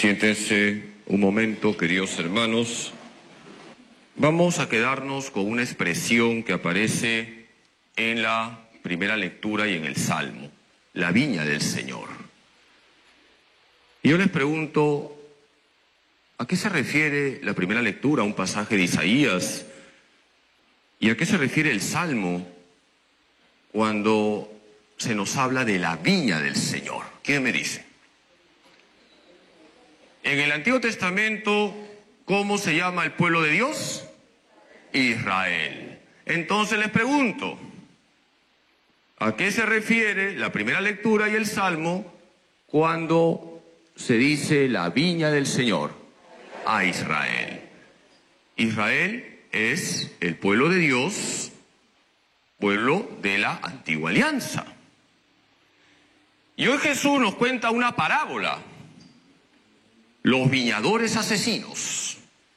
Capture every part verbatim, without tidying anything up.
Siéntense un momento, queridos hermanos. Vamos a quedarnos con una expresión que aparece en la primera lectura y en el Salmo, la viña del Señor. Y yo les pregunto, ¿a qué se refiere la primera lectura, un pasaje de Isaías? ¿Y a qué se refiere el Salmo cuando se nos habla de la viña del Señor? ¿Quién me dice? En el Antiguo Testamento, ¿cómo se llama el pueblo de Dios? Israel. Entonces les pregunto, ¿a qué se refiere la primera lectura y el Salmo cuando se dice la viña del Señor? A Israel. Israel es el pueblo de Dios, pueblo de la antigua alianza. Y hoy Jesús nos cuenta una parábola. Los viñadores asesinos.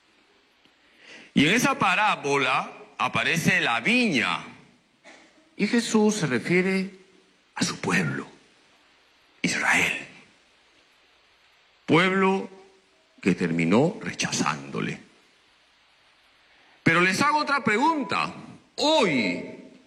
Y en esa parábola aparece la viña. Y Jesús se refiere a su pueblo, Israel. Pueblo que terminó rechazándole. Pero les hago otra pregunta. Hoy,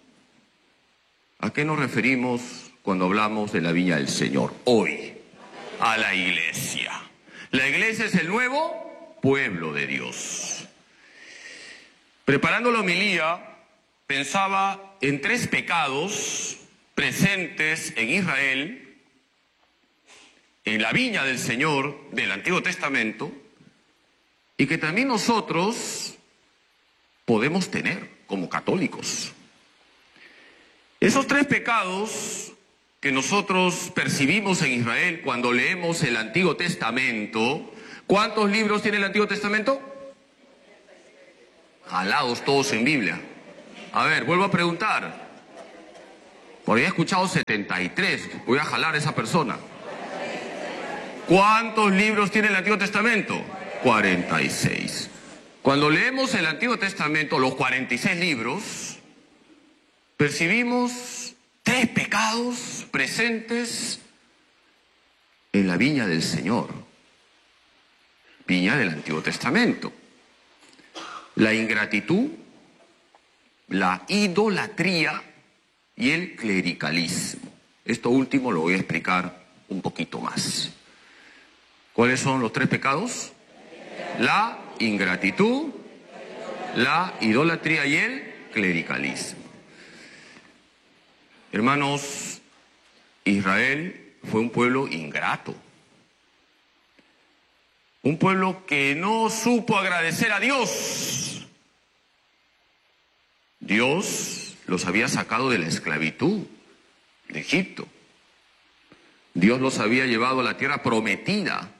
¿a qué nos referimos cuando hablamos de la viña del Señor? Hoy, a la iglesia. La iglesia es el nuevo pueblo de Dios. Preparando la homilía, pensaba en tres pecados presentes en Israel, en la viña del Señor del Antiguo Testamento, y que también nosotros podemos tener como católicos. Esos tres pecados que nosotros percibimos en Israel cuando leemos el Antiguo Testamento. ¿Cuántos libros tiene el Antiguo Testamento? Jalados todos en Biblia. A ver, vuelvo a preguntar. Por ahí he escuchado setenta y tres. Voy a jalar a esa persona. ¿Cuántos libros tiene el Antiguo Testamento? cuarenta y seis. Cuando leemos el Antiguo Testamento, los cuarenta y seis libros, percibimos tres pecados presentes en la viña del Señor, viña del Antiguo Testamento. La ingratitud, la idolatría y el clericalismo. Esto último lo voy a explicar un poquito más. ¿Cuáles son los tres pecados? La ingratitud, la idolatría y el clericalismo. Hermanos, Israel fue un pueblo ingrato. Un pueblo que no supo agradecer a Dios. Dios los había sacado de la esclavitud de Egipto. Dios los había llevado a la tierra prometida.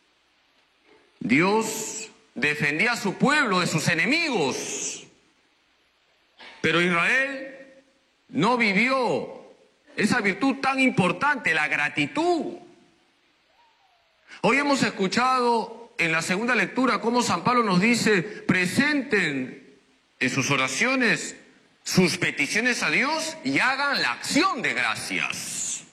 Dios defendía a su pueblo de sus enemigos. Pero Israel no vivió esa virtud tan importante, la gratitud. Hoy hemos escuchado en la segunda lectura cómo San Pablo nos dice, presenten en sus oraciones sus peticiones a Dios y hagan la acción de gracias.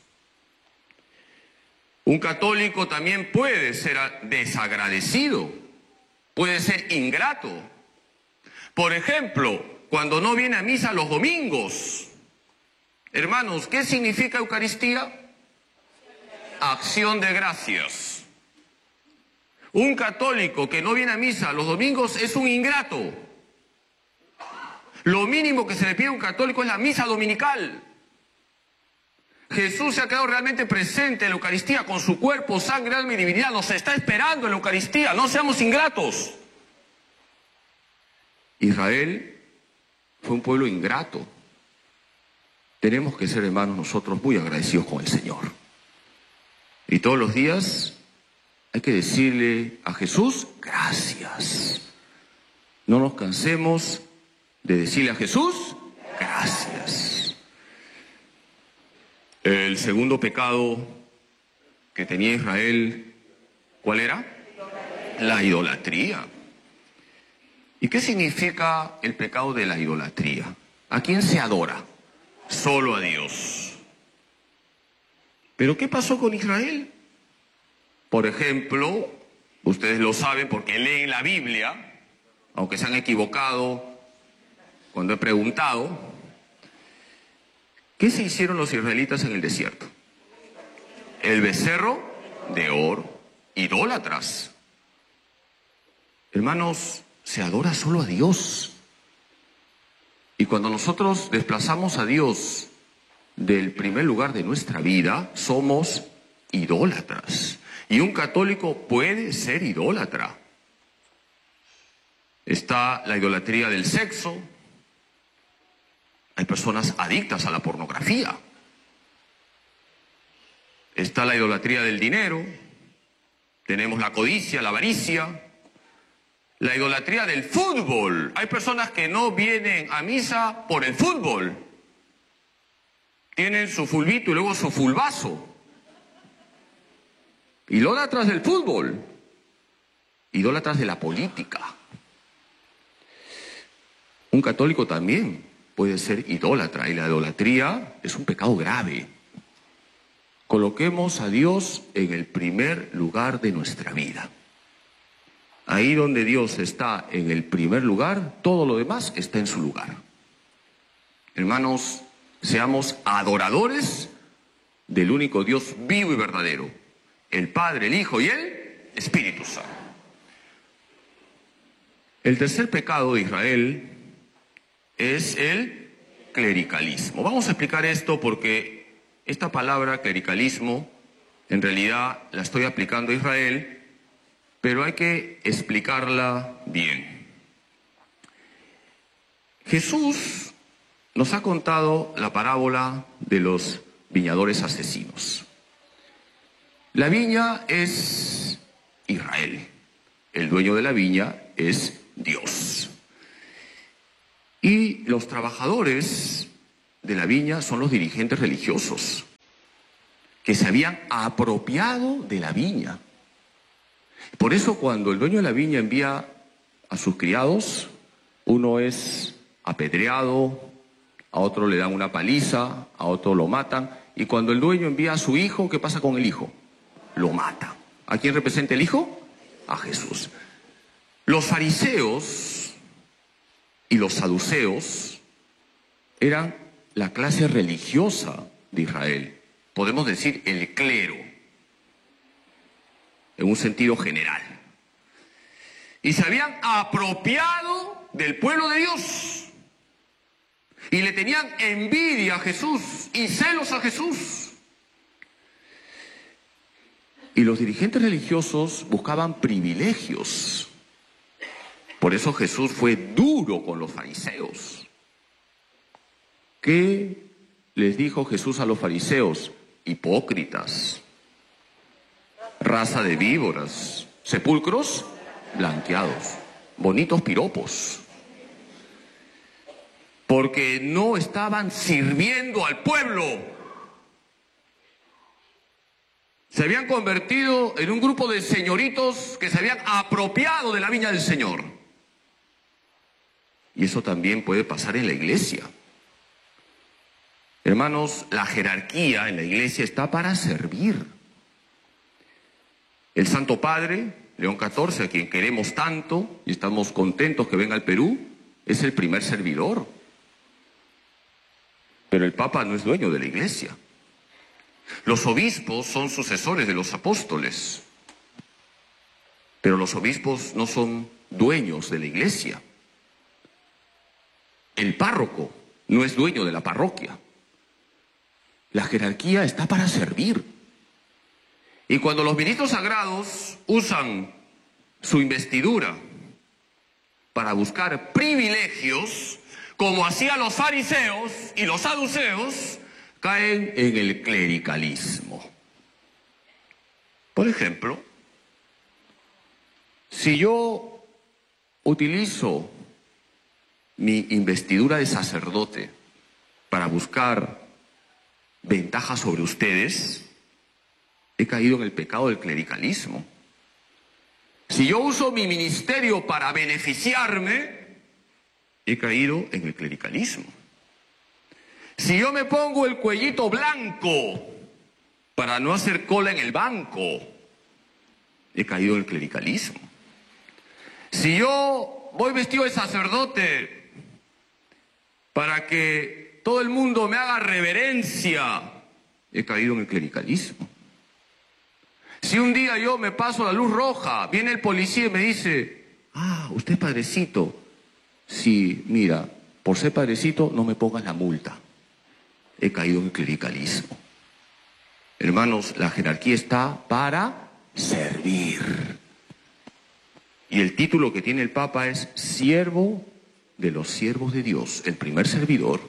Un católico también puede ser desagradecido, puede ser ingrato. Por ejemplo, cuando no viene a misa los domingos. Hermanos, ¿qué significa Eucaristía? Acción de gracias. Un católico que no viene a misa los domingos es un ingrato. Lo mínimo que se le pide a un católico es la misa dominical. Jesús se ha quedado realmente presente en la Eucaristía con su cuerpo, sangre, alma y divinidad. Nos está esperando en la Eucaristía. No seamos ingratos. Israel fue un pueblo ingrato. Tenemos que ser, hermanos, nosotros muy agradecidos con el Señor. Y todos los días hay que decirle a Jesús, gracias. No nos cansemos de decirle a Jesús, gracias. El segundo pecado que tenía Israel, ¿cuál era? La idolatría. ¿Y qué significa el pecado de la idolatría? ¿A quién se adora? Solo a Dios. ¿Pero qué pasó con Israel? Por ejemplo, Ustedes lo saben porque leen la Biblia, aunque se han equivocado cuando he preguntado. ¿Qué se hicieron los israelitas en el desierto? El becerro de oro, idólatras. Hermanos, se adora solo a Dios. Y cuando nosotros desplazamos a Dios del primer lugar de nuestra vida, somos idólatras. Y un católico puede ser idólatra. Está la idolatría del sexo. Hay personas adictas a la pornografía. Está la idolatría del dinero. Tenemos la codicia, la avaricia. La idolatría del fútbol. Hay personas que no vienen a misa por el fútbol. Tienen su fulbito y luego su fulbazo. Idólatras del fútbol. Idólatras de la política. Un católico también puede ser idólatra, y la idolatría es un pecado grave. Coloquemos a Dios en el primer lugar de nuestra vida. Ahí donde Dios está en el primer lugar, todo lo demás está en su lugar. Hermanos, seamos adoradores del único Dios vivo y verdadero, el Padre, el Hijo y el Espíritu Santo. El tercer pecado de Israel es el clericalismo. Vamos a explicar esto porque esta palabra clericalismo en realidad la estoy aplicando a Israel, pero hay que explicarla bien. Jesús nos ha contado la parábola de los viñadores asesinos. La viña es Israel, el dueño de la viña es Dios. Y los trabajadores de la viña son los dirigentes religiosos, que se habían apropiado de la viña. Por eso cuando el dueño de la viña envía a sus criados, uno es apedreado, a otro le dan una paliza, a otro lo matan, y cuando el dueño envía a su hijo, ¿qué pasa con el hijo? Lo mata. ¿A quién representa el hijo? A Jesús. Los fariseos y los saduceos eran la clase religiosa de Israel. Podemos decir el clero, en un sentido general. Y se habían apropiado del pueblo de Dios. Y le tenían envidia a Jesús y celos a Jesús. Y los dirigentes religiosos buscaban privilegios. Por eso Jesús fue duro con los fariseos. ¿Qué les dijo Jesús a los fariseos? Hipócritas, raza de víboras, sepulcros blanqueados, bonitos piropos. Porque no estaban sirviendo al pueblo. Se habían convertido en un grupo de señoritos que se habían apropiado de la viña del Señor. Y eso también puede pasar en la iglesia. Hermanos, la jerarquía en la iglesia está para servir. El Santo Padre, León catorce, a quien queremos tanto y estamos contentos que venga al Perú, es el primer servidor. Pero el Papa no es dueño de la iglesia. Los obispos son sucesores de los apóstoles, pero los obispos no son dueños de la iglesia. El párroco no es dueño de la parroquia. La jerarquía está para servir. Y cuando los ministros sagrados usan su investidura para buscar privilegios, como hacían los fariseos y los saduceos, caen en el clericalismo. Por ejemplo, si yo utilizo mi investidura de sacerdote para buscar ventaja sobre ustedes, he caído en el pecado del clericalismo. Si yo uso mi ministerio para beneficiarme, he caído en el clericalismo. Si yo me pongo el cuellito blanco para no hacer cola en el banco, he caído en el clericalismo. Si yo voy vestido de sacerdote para que todo el mundo me haga reverencia, he caído en el clericalismo. Si un día yo me paso la luz roja, viene el policía y me dice, ah, usted es padrecito. Sí, mira, por ser padrecito no me pongas la multa. He caído en el clericalismo. Hermanos, la jerarquía está para servir. Y el título que tiene el Papa es siervo de los siervos de Dios, el primer servidor.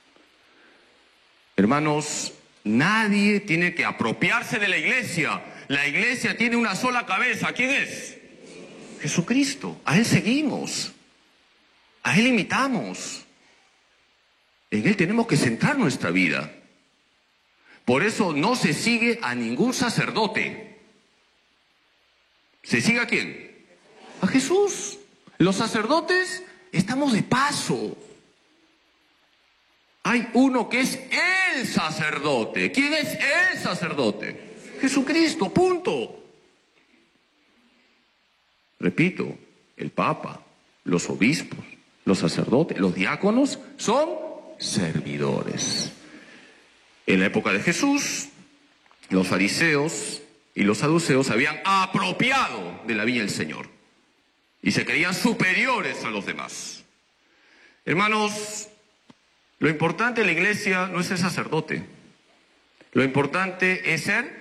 Hermanos, nadie tiene que apropiarse de la iglesia. La iglesia tiene una sola cabeza. ¿Quién es? Jesucristo. A Él seguimos. A Él imitamos. En Él tenemos que centrar nuestra vida. Por eso no se sigue a ningún sacerdote. ¿Se sigue a quién? A Jesús. Los sacerdotes estamos de paso. Hay uno que es el sacerdote. ¿Quién es el sacerdote? Jesucristo, punto. Repito, el Papa, los obispos, los sacerdotes, los diáconos son servidores. En la época de Jesús, los fariseos y los saduceos se habían apropiado de la viña del Señor y se creían superiores a los demás. Hermanos, lo importante en la iglesia no es ser sacerdote. Lo importante es ser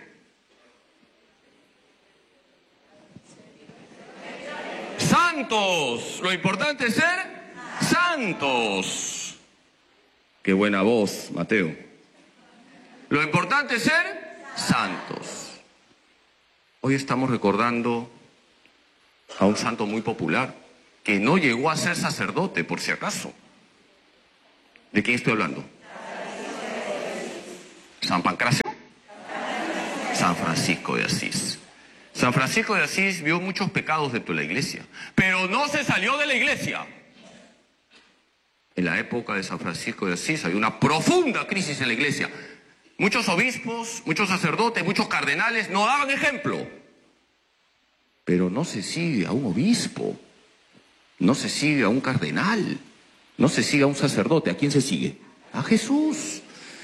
santos. Lo importante es ser santos. Qué buena voz, Mateo. Lo importante es ser santos. Hoy estamos recordando a un santo muy popular que no llegó a ser sacerdote, por si acaso. ¿De quién estoy hablando? ¿San Pancracio? San Francisco de Asís. San Francisco de Asís vio muchos pecados dentro de la iglesia, pero no se salió de la iglesia. En la época de San Francisco de Asís había una profunda crisis en la iglesia. Muchos obispos, muchos sacerdotes, muchos cardenales no daban ejemplo. Pero no se sigue a un obispo, no se sigue a un cardenal, no se sigue a un sacerdote. ¿A quién se sigue? A Jesús.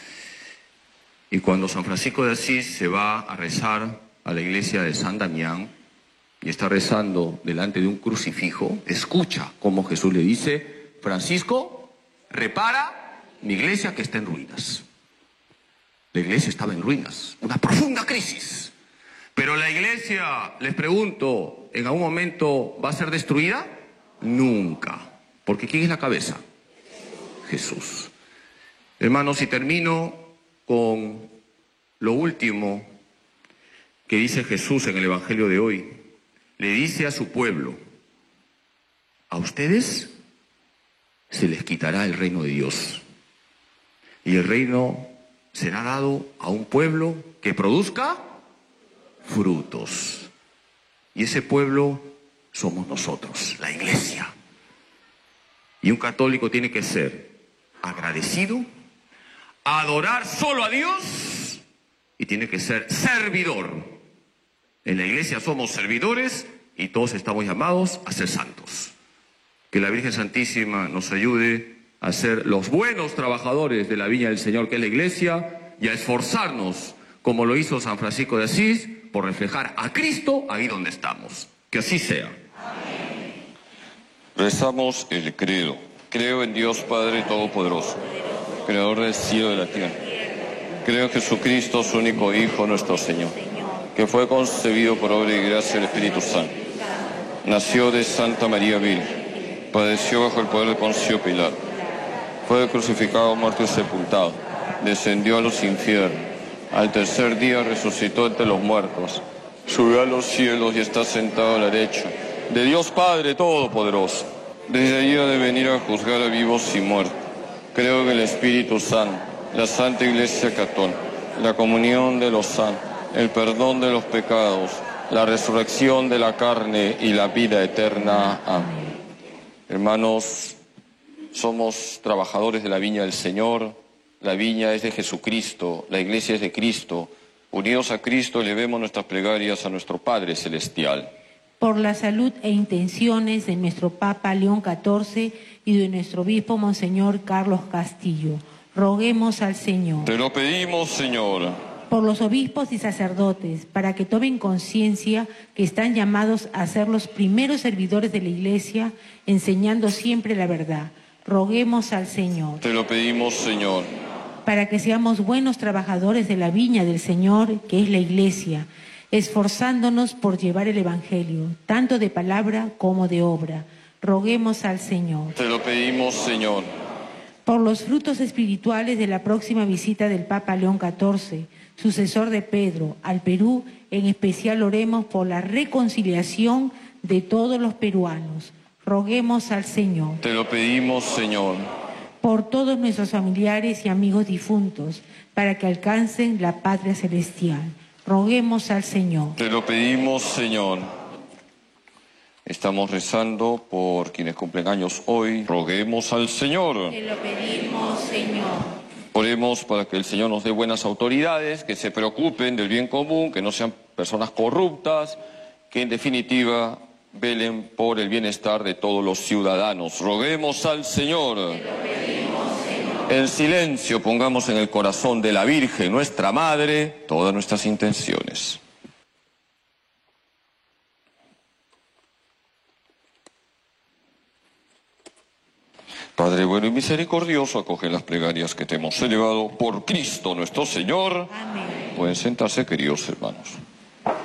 Y cuando San Francisco de Asís se va a rezar a la iglesia de San Damián y está rezando delante de un crucifijo, escucha cómo Jesús le dice, Francisco, repara mi iglesia que está en ruinas. La iglesia estaba en ruinas, una profunda crisis. Pero la iglesia, les pregunto, ¿en algún momento va a ser destruida? Nunca. Porque ¿quién es la cabeza? Jesús. Hermanos, y termino con lo último que dice Jesús en el Evangelio de hoy. Le dice a su pueblo, a ustedes se les quitará el reino de Dios. Y el reino será dado a un pueblo que produzca frutos. Y ese pueblo somos nosotros, la iglesia. Y un católico tiene que ser agradecido, adorar solo a Dios y tiene que ser servidor. En la iglesia somos servidores y todos estamos llamados a ser santos. Que la Virgen Santísima nos ayude a ser los buenos trabajadores de la viña del Señor, que es la iglesia, y a esforzarnos, como lo hizo San Francisco de Asís, por reflejar a Cristo ahí donde estamos. Que así sea. Amén. Rezamos el credo. Creo en Dios Padre Todopoderoso, Creador del cielo y de la tierra. Creo en Jesucristo, su único Hijo, nuestro Señor, que fue concebido por obra y gracia del Espíritu Santo. Nació de Santa María Virgen, padeció bajo el poder de Poncio Pilato, fue crucificado, muerto y sepultado, descendió a los infiernos, al tercer día resucitó entre los muertos, subió a los cielos y está sentado a la derecha de Dios Padre Todopoderoso. Desde allí ha de venir a juzgar a vivos y muertos. Creo en el Espíritu Santo, la Santa Iglesia Católica, la comunión de los santos, el perdón de los pecados, la resurrección de la carne y la vida eterna. Amén. Hermanos, somos trabajadores de la viña del Señor, la viña es de Jesucristo, la iglesia es de Cristo, Unidos a Cristo, elevemos nuestras plegarias a nuestro Padre Celestial. Por la salud e intenciones de nuestro Papa León catorce y de nuestro obispo Monseñor Carlos Castillo, roguemos al Señor. Te lo pedimos, Señor. Por los obispos y sacerdotes, para que tomen conciencia que están llamados a ser los primeros servidores de la Iglesia, enseñando siempre la verdad. Roguemos al Señor. Te lo pedimos, Señor. Para que seamos buenos trabajadores de la viña del Señor, que es la Iglesia, esforzándonos por llevar el Evangelio, tanto de palabra como de obra. Roguemos al Señor. Te lo pedimos, Señor. Por los frutos espirituales de la próxima visita del Papa León catorce, sucesor de Pedro, al Perú, en especial oremos por la reconciliación de todos los peruanos. Roguemos al Señor. Te lo pedimos, Señor. Por todos nuestros familiares y amigos difuntos, para que alcancen la patria celestial. Roguemos al Señor. Te lo pedimos, Señor. Estamos rezando por quienes cumplen años hoy. Roguemos al Señor. Te lo pedimos, Señor. Oremos para que el Señor nos dé buenas autoridades, que se preocupen del bien común, que no sean personas corruptas, que en definitiva velen por el bienestar de todos los ciudadanos. Roguemos al Señor. Te lo pedimos, Señor. En silencio pongamos en el corazón de la Virgen, nuestra Madre, todas nuestras intenciones. Padre bueno y misericordioso, acoge las plegarias que te hemos elevado por Cristo nuestro Señor. Amén. Pueden sentarse, queridos hermanos.